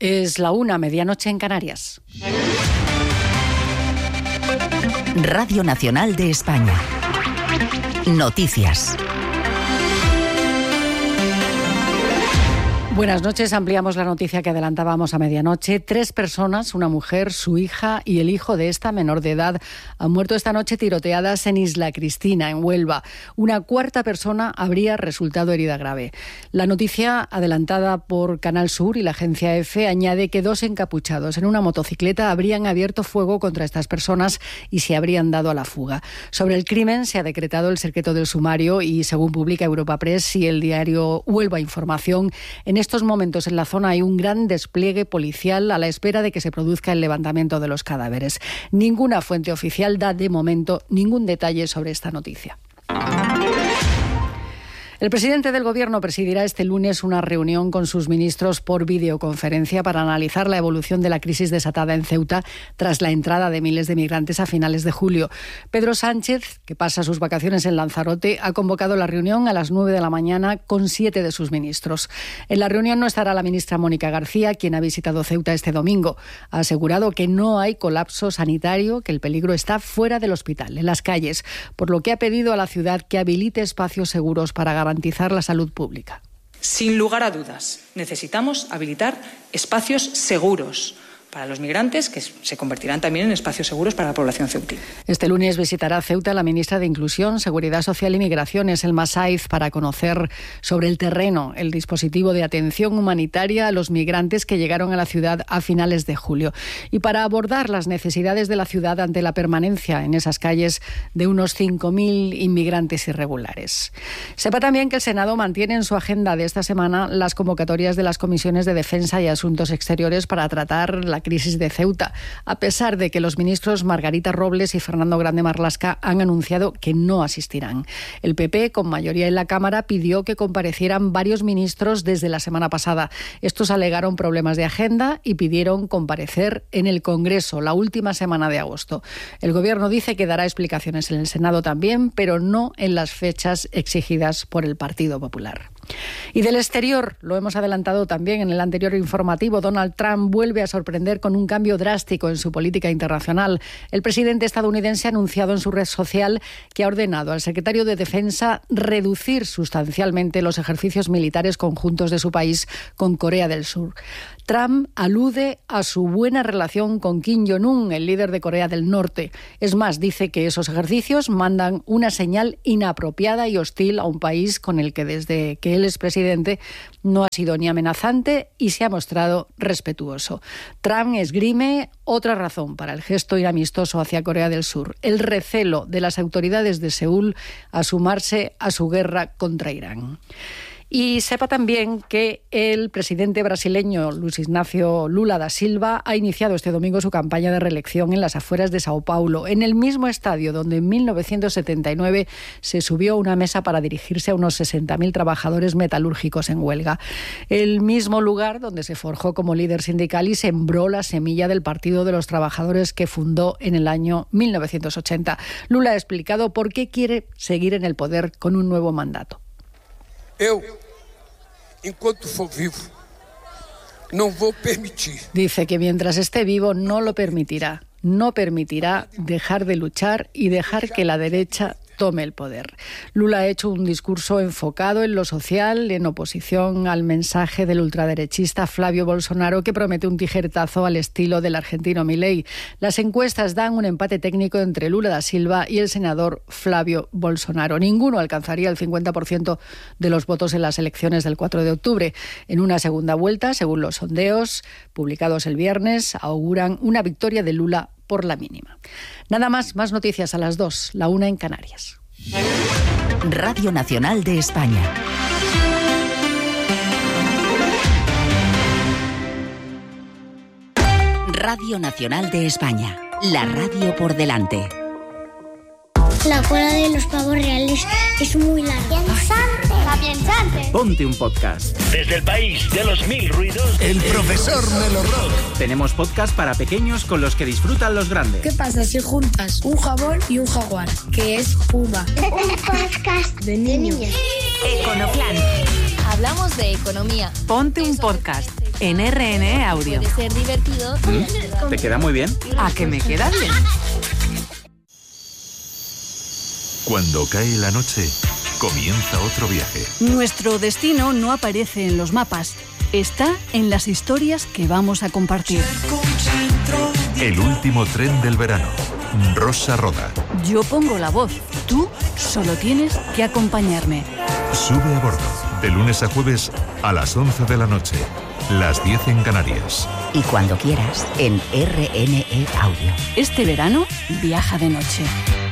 Es la 1, medianoche en Canarias. Radio Nacional de España. Noticias. Buenas noches. Ampliamos la noticia que adelantábamos a medianoche. 3 personas, una mujer, su hija y el hijo de esta menor de edad, han muerto esta noche tiroteadas en Isla Cristina, en Huelva. Una cuarta persona habría resultado herida grave. La noticia, adelantada por Canal Sur y la agencia EFE, añade que 2 encapuchados en una motocicleta habrían abierto fuego contra estas personas y se habrían dado a la fuga. Sobre el crimen se ha decretado el secreto del sumario y, según publica Europa Press y el diario Huelva Información, en estos momentos en la zona hay un gran despliegue policial a la espera de que se produzca el levantamiento de los cadáveres. Ninguna fuente oficial da de momento ningún detalle sobre esta noticia. El presidente del Gobierno presidirá este lunes una reunión con sus ministros por videoconferencia para analizar la evolución de la crisis desatada en Ceuta tras la entrada de miles de migrantes a finales de julio. Pedro Sánchez, que pasa sus vacaciones en Lanzarote, ha convocado la reunión a las 9 de la mañana con 7 de sus ministros. En la reunión no estará la ministra Mónica García, quien ha visitado Ceuta este domingo. Ha asegurado que no hay colapso sanitario, que el peligro está fuera del hospital, en las calles, por lo que ha pedido a la ciudad que habilite espacios seguros para garantizar la salud pública. Sin lugar a dudas, necesitamos habilitar espacios seguros para los migrantes, que se convertirán también en espacios seguros para la población ceutina. Este lunes visitará Ceuta la ministra de Inclusión, Seguridad Social y Migraciones, Elma Saiz, para conocer sobre el terreno el dispositivo de atención humanitaria a los migrantes que llegaron a la ciudad a finales de julio y para abordar las necesidades de la ciudad ante la permanencia en esas calles de unos 5.000 inmigrantes irregulares. Sepa también que el Senado mantiene en su agenda de esta semana las convocatorias de las comisiones de Defensa y Asuntos Exteriores para tratar la crisis de Ceuta, a pesar de que los ministros Margarita Robles y Fernando Grande Marlaska han anunciado que no asistirán. El PP, con mayoría en la Cámara, pidió que comparecieran varios ministros desde la semana pasada. Estos alegaron problemas de agenda y pidieron comparecer en el Congreso la última semana de agosto. El Gobierno dice que dará explicaciones en el Senado también, pero no en las fechas exigidas por el Partido Popular. Y del exterior, lo hemos adelantado también en el anterior informativo, Donald Trump vuelve a sorprender con un cambio drástico en su política internacional. El presidente estadounidense ha anunciado en su red social que ha ordenado al secretario de Defensa reducir sustancialmente los ejercicios militares conjuntos de su país con Corea del Sur. Trump alude a su buena relación con Kim Jong-un, el líder de Corea del Norte. Es más, dice que esos ejercicios mandan una señal inapropiada y hostil a un país con el que desde que él es presidente no ha sido ni amenazante y se ha mostrado respetuoso. Trump esgrime otra razón para el gesto inamistoso hacia Corea del Sur, el recelo de las autoridades de Seúl a sumarse a su guerra contra Irán. Y sepa también que el presidente brasileño Luiz Inácio Lula da Silva ha iniciado este domingo su campaña de reelección en las afueras de Sao Paulo, en el mismo estadio donde en 1979 se subió a una mesa para dirigirse a unos 60.000 trabajadores metalúrgicos en huelga. El mismo lugar donde se forjó como líder sindical y sembró la semilla del Partido de los Trabajadores que fundó en el año 1980. Lula ha explicado por qué quiere seguir en el poder con un nuevo mandato. Enquanto for vivo, no voy a permitir. Dice que mientras esté vivo no lo permitirá. No permitirá dejar de luchar y dejar que la derecha tome el poder. Lula ha hecho un discurso enfocado en lo social, en oposición al mensaje del ultraderechista Flavio Bolsonaro, que promete un tijeretazo al estilo del argentino Milei. Las encuestas dan un empate técnico entre Lula da Silva y el senador Flavio Bolsonaro. Ninguno alcanzaría el 50% de los votos en las elecciones del 4 de octubre. En una segunda vuelta, según los sondeos publicados el viernes, auguran una victoria de Lula por la mínima. Nada más noticias a las 2, la 1 en Canarias. Radio Nacional de España. Radio Nacional de España. La radio por delante. La cola de los pavos reales es muy larga. ¡Piensante! Ponte un podcast. Desde el país de los mil ruidos. El profesor Melo Rock. Tenemos podcast para pequeños con los que disfrutan los grandes. ¿Qué pasa si juntas un jabón y un jaguar? Que es Puma. Un podcast de niños. Econoplan. Hablamos de economía. Ponte un podcast. en RNE Audio. Puede ser divertido. ¿Te queda muy bien? ¿A que me queda bien? Cuando cae la noche, comienza otro viaje. Nuestro destino no aparece en los mapas. Está en las historias que vamos a compartir. El último tren del verano. Rosa Roda. Yo pongo la voz. Tú solo tienes que acompañarme. Sube a bordo. De lunes a jueves a las 11 de la noche. Las 10 en Canarias. Y cuando quieras, en RNE Audio. Este verano, viaja de noche.